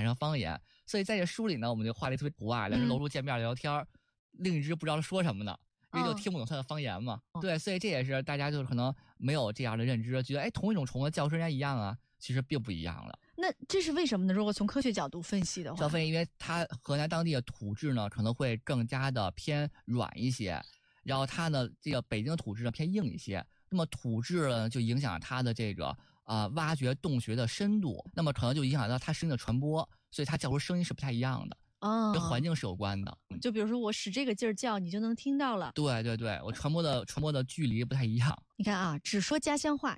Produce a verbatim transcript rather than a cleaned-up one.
成方言。所以在这书里呢，我们就画了一特别图啊，两只楼主见面聊天、嗯、另一只不知道他说什么呢，因为就听不懂他的方言嘛、哦、对，所以这也是大家就是可能没有这样的认知，觉得哎，同一种虫子叫声人家一样啊，其实并不一样了。 那这是为什么呢？如果从科学角度分析的话， 分析因为它河南当地的土质呢可能会更加的偏软一些，然后它呢这个北京的土质呢偏硬一些，那么土质呢就影响它的这个啊、呃、挖掘洞穴的深度，那么可能就影响到它声音的传播，所以它叫出声音是不太一样的。哦，跟环境是有关的。 就比如说我使这个劲儿叫，你就能听到了。 对对对，我传播的传播的距离不太一样。 你看啊，只说家乡话，